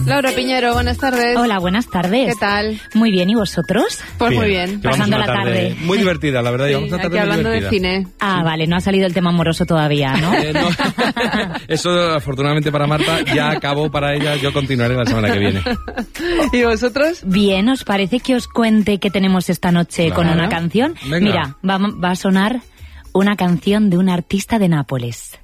Laura Piñero, buenas tardes. Hola, buenas tardes. ¿Qué tal? Muy bien, ¿y vosotros? Pues bien, muy bien. Pasando la tarde. Muy divertida, la verdad. Sí, aquí hablando de cine. Ah, vale, no ha salido el tema amoroso todavía, ¿no? No. Eso, afortunadamente para Marta, ya acabó para ella. Yo continuaré la semana que viene. ¿Y vosotros? Bien, ¿os parece que os cuente qué tenemos esta noche con una canción? Venga. Mira, va a sonar una canción de un artista de Nápoles.